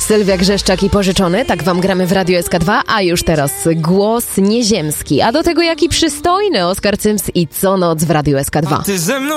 Sylwia Grzeszczak i Pożyczony, tak wam gramy w Radiu SK2, a już teraz głos nieziemski, a do tego jaki przystojny Oskar Cyms i Co noc w Radiu SK2.